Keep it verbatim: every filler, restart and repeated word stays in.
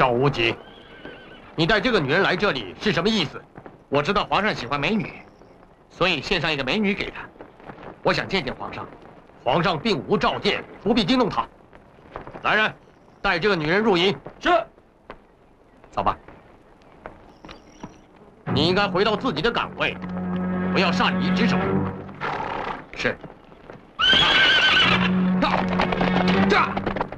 赵无极，你带这个女人来这里是什么意思？ 我知道皇上喜欢美女，所以献上一个美女给他。我想见见皇上。 皇上并无召见，不必惊动他。来人，带这个女人入营。 是。 走吧。你应该回到自己的岗位，不要擅离职守。 是。 这